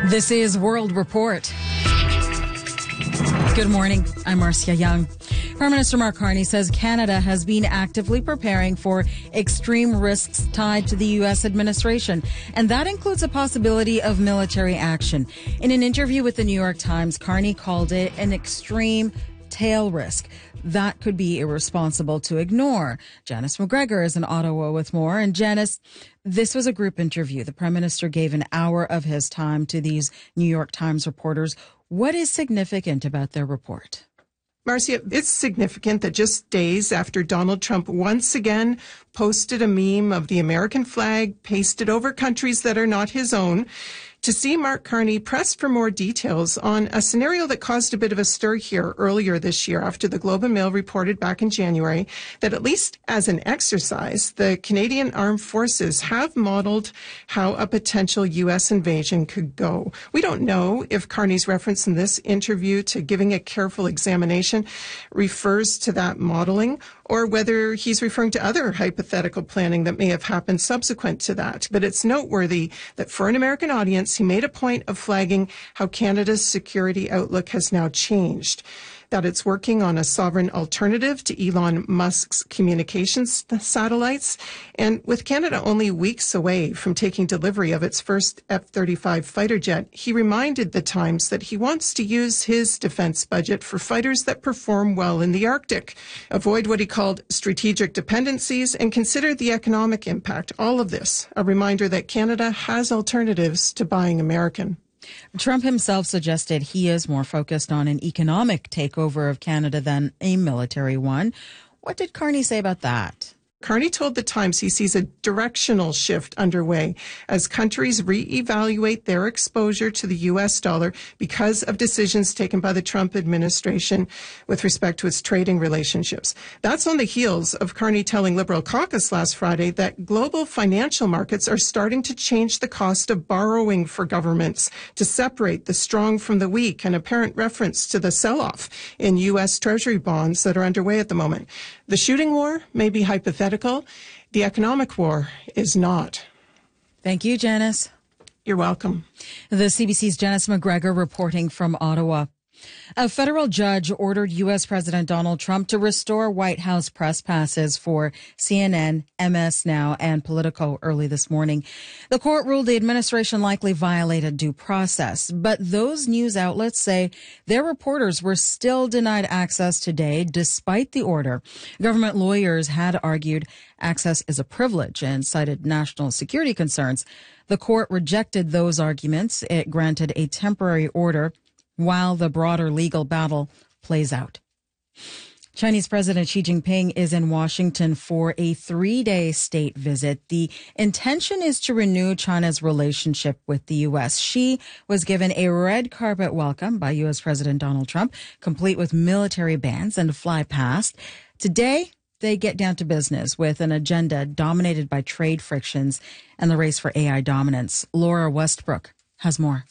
This is World Report. Good morning. I'm Marcia Young. Prime Minister Mark Carney says Canada has been actively preparing for extreme risks tied to the U.S. administration, and that includes a possibility of military action. In an interview with the New York Times, Carney called it an extreme tail risk that could be irresponsible to ignore. Janice McGregor is in Ottawa with more. And Janice, this was a group interview. The Prime Minister gave an hour of his time to these New York Times reporters. What is significant about their report? Marcia, it's significant that just days after Donald Trump once again posted a meme of the American flag pasted over countries that are not his own, to see Mark Carney pressed for more details on a scenario that caused a bit of a stir here earlier this year after the Globe and Mail reported back in January that at least as an exercise, the Canadian Armed Forces have modeled how a potential U.S. invasion could go. We don't know if Carney's reference in this interview to giving a careful examination refers to that modeling or whether he's referring to other hypothetical planning that may have happened subsequent to that. But it's noteworthy that for an American audience, he made a point of flagging how Canada's security outlook has now changed, that it's working on a sovereign alternative to Elon Musk's communications satellites. And with Canada only weeks away from taking delivery of its first F-35 fighter jet, he reminded the Times that he wants to use his defense budget for fighters that perform well in the Arctic, avoid what he called strategic dependencies, and consider the economic impact. All of this, a reminder that Canada has alternatives to buying American. Trump himself suggested he is more focused on an economic takeover of Canada than a military one. What did Carney say about that? Carney told the Times he sees a directional shift underway as countries reevaluate their exposure to the U.S. dollar because of decisions taken by the Trump administration with respect to its trading relationships. That's on the heels of Carney telling Liberal caucus last Friday that global financial markets are starting to change the cost of borrowing for governments to separate the strong from the weak, an apparent reference to the sell-off in U.S. Treasury bonds that are underway at the moment. The shooting war may be hypothetical. The economic war is not. Thank you, Janice. You're welcome. The CBC's Janice McGregor reporting from Ottawa. A federal judge ordered U.S. President Donald Trump to restore White House press passes for CNN, MS Now, and Politico early this morning. The court ruled the administration likely violated due process, but those news outlets say their reporters were still denied access today despite the order. Government lawyers had argued access is a privilege and cited national security concerns. The court rejected those arguments. It granted a temporary order while the broader legal battle plays out. Chinese President Xi Jinping is in Washington for a 3-day state visit. The intention is to renew China's relationship with the U.S. Xi was given a red carpet welcome by U.S. President Donald Trump, complete with military bands and a fly past. Today, they get down to business with an agenda dominated by trade frictions and the race for AI dominance. Laura Westbrook has more.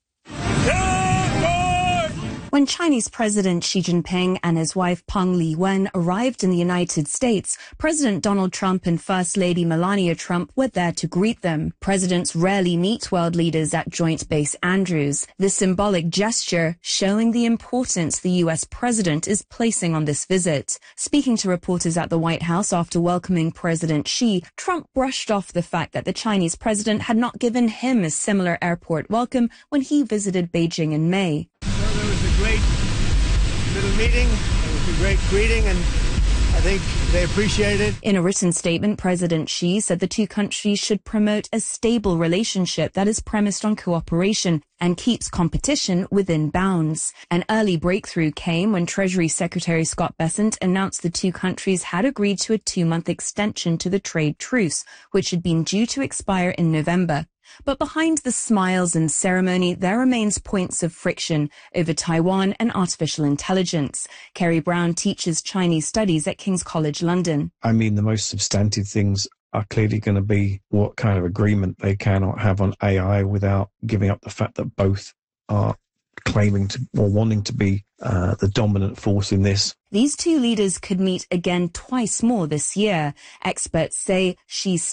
When Chinese President Xi Jinping and his wife Peng Liyuan arrived in the United States, President Donald Trump and First Lady Melania Trump were there to greet them. Presidents rarely meet world leaders at Joint Base Andrews. This symbolic gesture showing the importance the U.S. president is placing on this visit. Speaking to reporters at the White House after welcoming President Xi, Trump brushed off the fact that the Chinese president had not given him a similar airport welcome when he visited Beijing in May. It was a great little meeting. It was a great greeting, and I think they appreciate it. In a written statement, President Xi said the two countries should promote a stable relationship that is premised on cooperation and keeps competition within bounds. An early breakthrough came when Treasury Secretary Scott Bessent announced the two countries had agreed to a 2-month extension to the trade truce, which had been due to expire in November. But behind the smiles and ceremony, there remains points of friction over Taiwan and artificial intelligence. Kerry Brown teaches Chinese studies at King's College London. I mean, the most substantive things are clearly going to be what kind of agreement they cannot have on AI without giving up the fact that both are claiming to or wanting to be the dominant force in this. These two leaders could meet again twice more this year. Experts say Xi's